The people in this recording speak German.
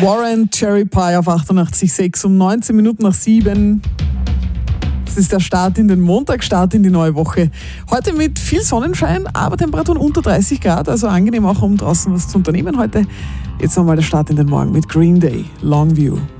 Warren, Cherry Pie auf 88,6 um 19 Minuten nach 7. Das ist der Start in den Montag, Start in die neue Woche. Heute mit viel Sonnenschein, aber Temperaturen unter 30 Grad, also angenehm auch, um draußen was zu unternehmen heute. Jetzt nochmal der Start in den Morgen mit Green Day, Longview.